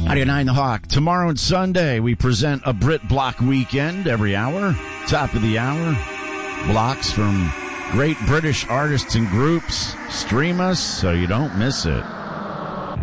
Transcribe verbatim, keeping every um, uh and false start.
ninety-nine The Hawk. Tomorrow and Sunday, we present a Brit Block weekend every hour. Top of the hour. Blocks from great British artists and groups. Stream us so you don't miss it.